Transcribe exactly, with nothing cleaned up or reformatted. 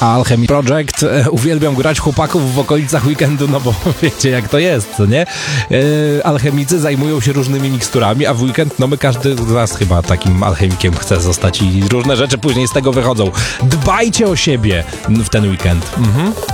Alchemy Project. Uwielbiam grać chłopaków w okolicach weekendu, no bo wiecie jak to jest, co nie? E, alchemicy zajmują się różnymi miksturami, a w weekend, no my każdy z nas chyba takim alchemikiem chce zostać i różne rzeczy później z tego wychodzą. Dbajcie o siebie w ten weekend. Mhm.